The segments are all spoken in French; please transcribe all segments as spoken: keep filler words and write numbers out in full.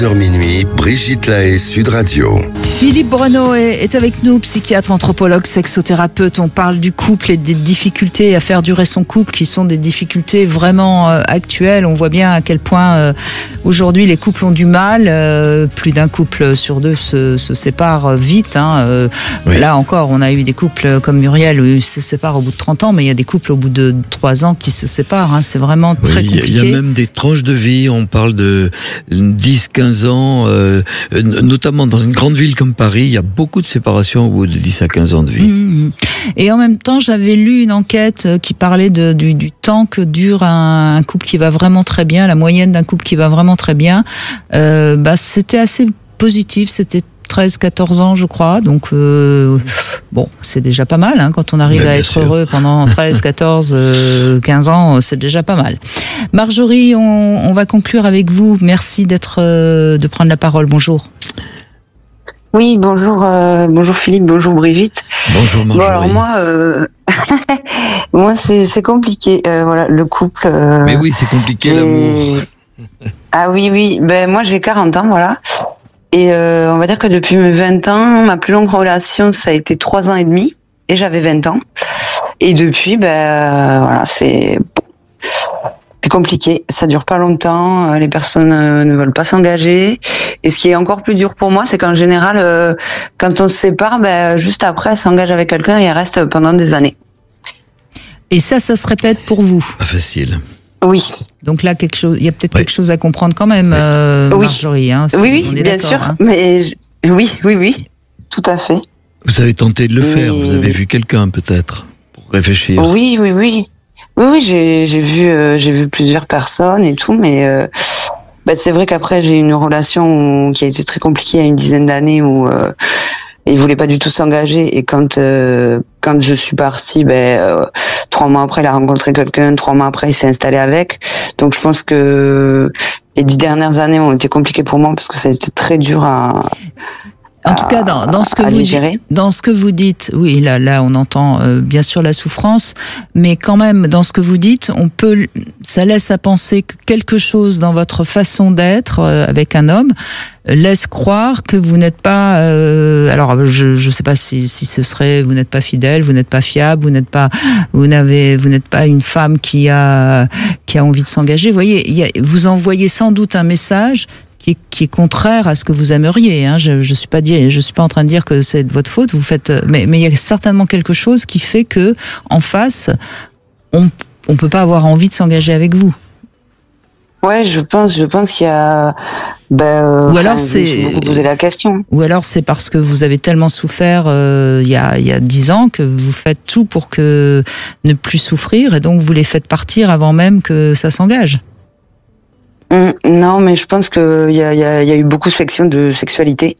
Minuit, Brigitte Lahaie, Sud Radio. Philippe Bruneau est, est avec nous, psychiatre, anthropologue, sexothérapeute. On parle du couple et des difficultés à faire durer son couple, qui sont des difficultés vraiment euh, actuelles. On voit bien à quel point euh, aujourd'hui les couples ont du mal. Euh, plus d'un couple sur deux se, se sépare vite. Hein. Euh, oui. Là encore, on a eu des couples comme Muriel où ils se séparent au bout de trente ans, mais il y a des couples au bout de trois ans qui se séparent. Hein. C'est vraiment oui, très compliqué. Il y a même des tranches de vie. On parle de dix quinze ans, euh, notamment dans une grande ville comme Paris, il y a beaucoup de séparations au bout de dix à quinze ans de vie. Mmh. Et en même temps, j'avais lu une enquête qui parlait de, du, du temps que dure un, un couple qui va vraiment très bien, la moyenne d'un couple qui va vraiment très bien. Euh, bah, c'était assez positif, c'était treize quatorze ans, je crois. Donc, euh, bon, c'est déjà pas mal. Hein, quand on arrive à être sûr. heureux pendant treize, quatorze, quinze ans, c'est déjà pas mal. Marjorie, on, on va conclure avec vous. Merci d'être, euh, de prendre la parole. Bonjour. Oui, bonjour, euh, bonjour Philippe, bonjour Brigitte. Bonjour Marjorie. Bon, alors moi, euh, moi c'est, c'est compliqué. Euh, voilà, le couple. Euh, Mais oui, c'est compliqué j'ai... l'amour. Ah oui, oui. Ben moi j'ai quarante ans, voilà. Et euh, on va dire que depuis mes vingt ans, ma plus longue relation, ça a été trois ans et demi. Et j'avais vingt ans. Et depuis, ben euh, voilà, c'est compliqué. Ça dure pas longtemps. Les personnes euh, ne veulent pas s'engager. Et ce qui est encore plus dur pour moi, c'est qu'en général, euh, quand on se sépare, ben juste après, elle s'engage avec quelqu'un et elle reste pendant des années. Et ça, ça se répète pour vous? Pas facile. Oui. Donc là, quelque chose, il y a peut-être oui. quelque chose à comprendre quand même, euh, oui. Marjorie. Hein, oui, oui, bien sûr. Hein. Mais je... oui, oui, oui, tout à fait. Vous avez tenté de le Mais... faire. Vous avez vu quelqu'un peut-être pour réfléchir. Oui, oui, oui, oui, oui. J'ai, j'ai vu, euh, j'ai vu plusieurs personnes et tout, mais euh, bah, c'est vrai qu'après j'ai eu une relation où, qui a été très compliquée il y a une dizaine d'années où euh, il voulait pas du tout s'engager et quand euh, quand je suis partie, ben euh, trois mois après il a rencontré quelqu'un, trois mois après il s'est installé avec. Donc je pense que les dix dernières années ont été compliquées pour moi parce que ça a été très dur à En tout cas, dans, dans ce que vous dites, dans ce que vous dites, oui, là, là, on entend euh, bien sûr la souffrance, mais quand même, dans ce que vous dites, on peut, ça laisse à penser que quelque chose dans votre façon d'être euh, avec un homme laisse croire que vous n'êtes pas. Euh, alors, je je sais pas si si ce serait, vous n'êtes pas fidèle, vous n'êtes pas fiable, vous n'êtes pas, vous n'avez, vous n'êtes pas une femme qui a qui a envie de s'engager. Vous voyez, il y a, vous envoyez sans doute un message qui est, qui est contraire à ce que vous aimeriez. Hein. Je, je suis pas dire, je suis pas en train de dire que c'est de votre faute. Vous faites, mais, mais il y a certainement quelque chose qui fait que en face, on, on peut pas avoir envie de s'engager avec vous. Ouais, je pense, je pense qu'il y a. Ben, ou enfin, alors c'est. Je me suis beaucoup posé la question. Ou alors c'est parce que vous avez tellement souffert euh, il y a il y a dix ans que vous faites tout pour que ne plus souffrir et donc vous les faites partir avant même que ça s'engage. Mmh, non, mais je pense que il y a, y, a, y a eu beaucoup de sections de sexualité.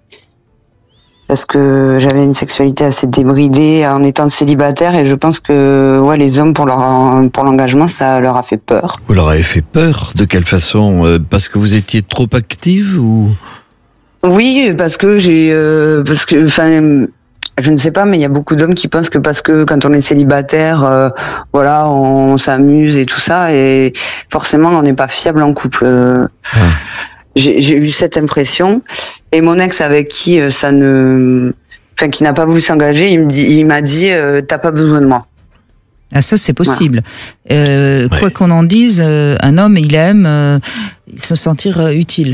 Parce que j'avais une sexualité assez débridée en étant célibataire et je pense que ouais, les hommes, pour, leur, pour l'engagement, ça leur a fait peur. Vous leur avez fait peur? De quelle façon? euh, Parce que vous étiez trop active ou? Oui, parce que j'ai... Euh, parce que, enfin... Je ne sais pas, mais il y a beaucoup d'hommes qui pensent que parce que quand on est célibataire, euh, voilà, on, on s'amuse et tout ça, et forcément on n'est pas fiable en couple. Euh, ah. j'ai, j'ai eu cette impression. Et mon ex avec qui euh, ça ne, enfin qui n'a pas voulu s'engager, il me dit, il m'a dit, euh, t'as pas besoin de moi. Ah, ça c'est possible. Voilà. Euh, ouais. Quoi qu'on en dise, euh, un homme il aime euh, se sentir euh, utile.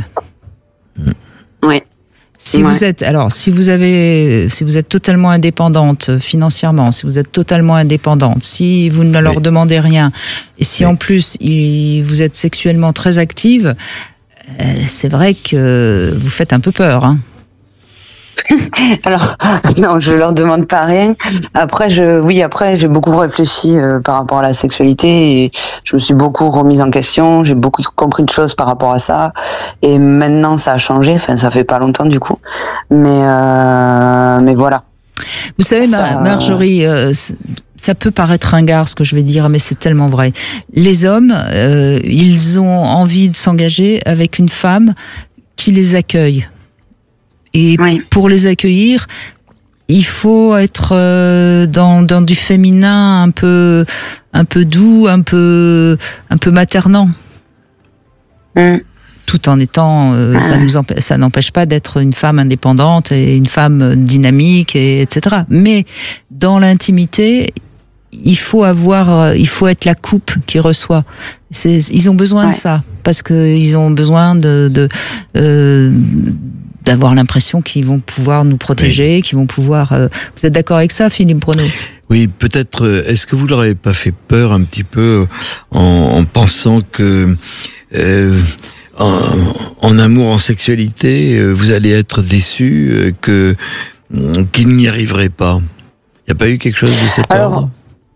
Oui. Si ouais. vous êtes, alors, si vous avez, si vous êtes totalement indépendante financièrement, si vous êtes totalement indépendante, si vous ne leur oui. demandez rien, et si oui. en plus il, vous êtes sexuellement très active, euh, c'est vrai que vous faites un peu peur, hein. Alors non, je leur demande pas rien. Après, je, oui, après j'ai beaucoup réfléchi euh, par rapport à la sexualité et je me suis beaucoup remise en question. J'ai beaucoup compris de choses par rapport à ça. Et maintenant, ça a changé. Enfin, ça fait pas longtemps du coup, mais euh, mais voilà. Vous savez, ça... Marjorie, euh, ça peut paraître ringard ce que je vais dire, mais c'est tellement vrai. Les hommes, euh, ils ont envie de s'engager avec une femme qui les accueille. Et oui. pour les accueillir, il faut être euh, dans, dans du féminin un peu, un peu doux, un peu, un peu maternant. Mmh. tout en étant, euh, ah. ça nous empê- ça n'empêche pas d'être une femme indépendante et une femme dynamique, et, etc. Mais dans l'intimité, il faut avoir, il faut être la coupe qui reçoit. C'est, ils ont besoin ouais. de ça parce que ils ont besoin de, de euh, d'avoir l'impression qu'ils vont pouvoir nous protéger, oui. qu'ils vont pouvoir. Euh... Vous êtes d'accord avec ça, Philippe Bruno ? Oui, peut-être. Est-ce que vous leur avez pas fait peur un petit peu en, en pensant que euh, en, en amour, en sexualité, vous allez être déçus, que qu'ils n'y arriveraient pas ? Il n'y a pas eu quelque chose de cet Alors, ordre ?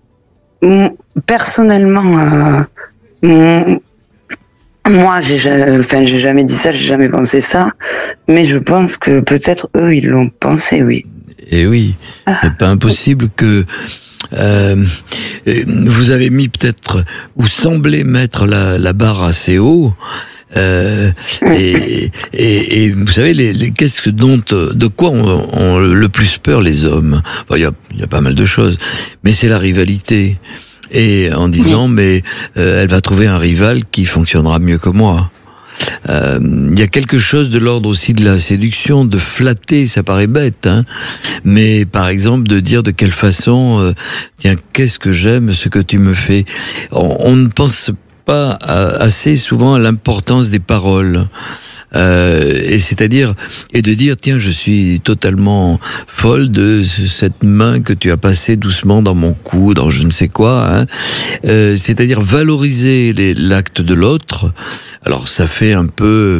Personnellement, euh, mon, moi, j'ai, enfin, j'ai jamais dit ça, j'ai jamais pensé ça, mais je pense que peut-être eux, ils l'ont pensé, oui. Et oui, ah. c'est pas impossible que euh, vous avez mis peut-être, ou semblez mettre la, la barre assez haut. Euh, et, et, et vous savez, les, les, qu'est-ce que dont, de quoi ont on le plus peur les hommes ? Bon, il y a, il y a pas mal de choses, mais c'est la rivalité. Et en disant, oui. mais euh, elle va trouver un rival qui fonctionnera mieux que moi. Euh, il y a quelque chose de l'ordre aussi de la séduction, de flatter, ça paraît bête, hein, mais par exemple de dire de quelle façon, euh, tiens, qu'est-ce que j'aime ce que tu me fais. On, on ne pense pas assez souvent à l'importance des paroles. Euh, et c'est-à-dire, et de dire, tiens, je suis totalement folle de cette main que tu as passée doucement dans mon cou, dans je ne sais quoi, hein. Euh, c'est-à-dire valoriser les, l'acte de l'autre. Alors, ça fait un peu,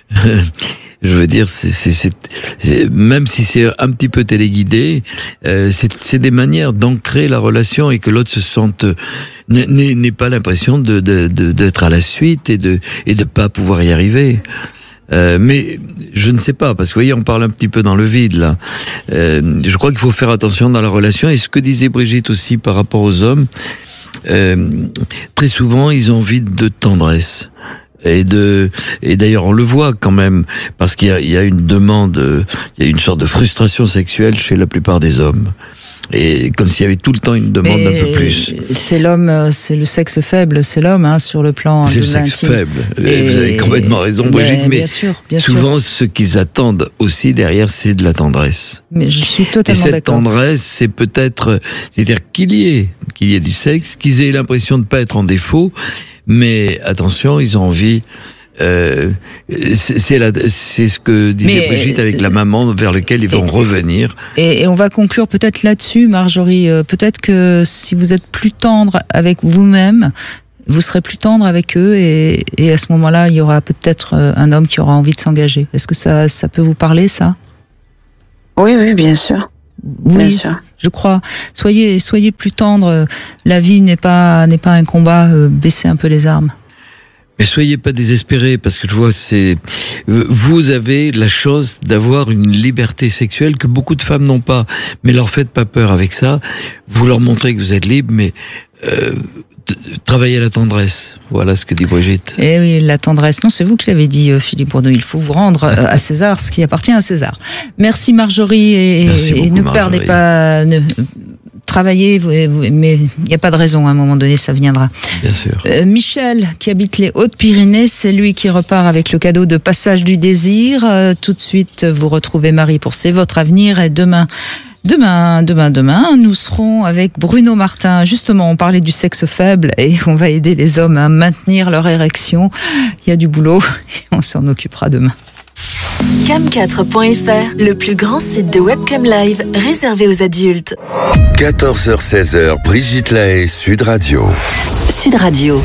je veux dire, c'est, c'est, c'est, c'est, même si c'est un petit peu téléguidé, euh, c'est, c'est des manières d'ancrer la relation et que l'autre se sente, n'ait, n'ait pas l'impression de, de, de, d'être à la suite et de, et de pas pouvoir y arriver. Euh, mais je ne sais pas, parce que vous voyez, on parle un petit peu dans le vide là. Euh, je crois qu'il faut faire attention dans la relation. Et ce que disait Brigitte aussi par rapport aux hommes, euh, très souvent ils ont envie de tendresse. Et de, et d'ailleurs on le voit quand même, parce qu'il y a, il y a une demande, il y a une sorte de frustration sexuelle chez la plupart des hommes. Et comme s'il y avait tout le temps une demande mais d'un peu plus. C'est l'homme, c'est le sexe faible, c'est l'homme, hein, sur le plan c'est de le sexe l'intime. faible. Et vous avez complètement raison, Brigitte. Mais, mais bien sûr, bien souvent, sûr. ce qu'ils attendent aussi derrière, c'est de la tendresse. Mais je suis totalement d'accord. Et cette d'accord. tendresse, c'est peut-être, c'est-à-dire qu'il y ait, qu'il y ait du sexe, qu'ils aient l'impression de ne pas être en défaut, mais attention, ils ont envie. Euh, c'est, c'est, la, c'est ce que disait mais, Brigitte avec la maman vers lequel ils vont et, revenir. Et, et on va conclure peut-être là-dessus, Marjorie. Euh, peut-être que si vous êtes plus tendre avec vous-même, vous serez plus tendre avec eux et, et à ce moment-là, il y aura peut-être un homme qui aura envie de s'engager. Est-ce que ça, ça peut vous parler, ça ? Oui, oui, bien sûr. Oui, bien sûr. Je crois. Soyez, soyez plus tendre. La vie n'est pas, n'est pas un combat. Euh, baissez un peu les armes. Mais soyez pas désespérés, parce que je vois, c'est, vous avez la chance d'avoir une liberté sexuelle que beaucoup de femmes n'ont pas. Mais leur faites pas peur avec ça. Vous leur montrez que vous êtes libre, mais euh, travaillez la tendresse. Voilà ce que dit Brigitte. Eh oui, la tendresse. Non, c'est vous qui l'avez dit, Philippe Bourdon. Il faut vous rendre à César ce qui appartient à César. Merci Marjorie et, Merci beaucoup, et ne Marjorie. perdez pas. Ne, Travailler, mais il n'y a pas de raison, à un moment donné, ça viendra. Bien sûr. Euh, Michel, qui habite les Hautes-Pyrénées, c'est lui qui repart avec le cadeau de Passage du désir. Euh, tout de suite, vous retrouvez Marie pour C'est votre avenir. Et demain, demain, demain, demain, nous serons avec Bruno Martin. Justement, on parlait du sexe faible et on va aider les hommes à maintenir leur érection. Il y a du boulot et on s'en occupera demain. cam quatre point f r, le plus grand site de webcam live réservé aux adultes. quatorze heures seize, Brigitte Lahaie, Sud Radio. Sud Radio.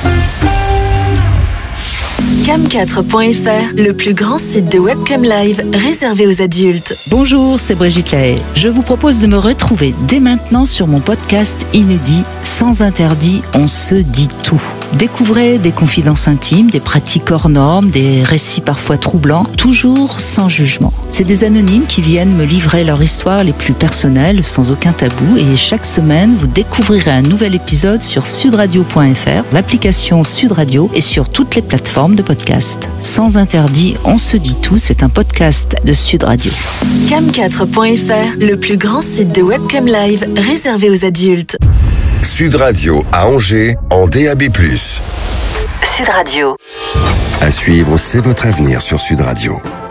cam quatre point f r, le plus grand site de webcam live réservé aux adultes. Bonjour, c'est Brigitte Lahaie. Je vous propose de me retrouver dès maintenant sur mon podcast inédit Sans interdit, on se dit tout. Découvrez des confidences intimes, des pratiques hors normes, des récits parfois troublants, toujours sans jugement. C'est des anonymes qui viennent me livrer leur histoire les plus personnelles, sans aucun tabou. Et chaque semaine, vous découvrirez un nouvel épisode sur sudradio point f r, l'application Sud Radio et sur toutes les plateformes de podcast. Sans interdit, on se dit tout, c'est un podcast de Sud Radio. cam quatre point f r, le plus grand site de webcam live réservé aux adultes. Sud Radio à Angers en D A B plus. Sud Radio. À suivre, C'est votre avenir sur Sud Radio.